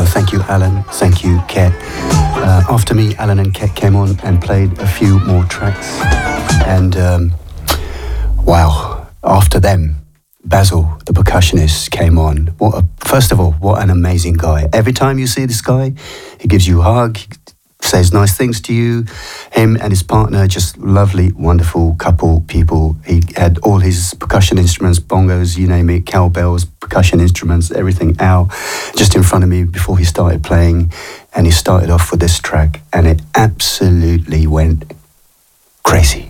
Thank you, Alan. Thank you, Ket. After me, Alan and Ket came on and played a few more tracks. And wow, after them, Basil, the percussionist, came on. First of all, what an amazing guy. Every time you see this guy, he gives you a hug, he says nice things to you. Him and his partner, just lovely, wonderful couple people. He had all his percussion instruments, bongos, you name it, cowbells, percussion instruments, everything out just in front of me before he started playing. And he started off with this track and it absolutely went crazy.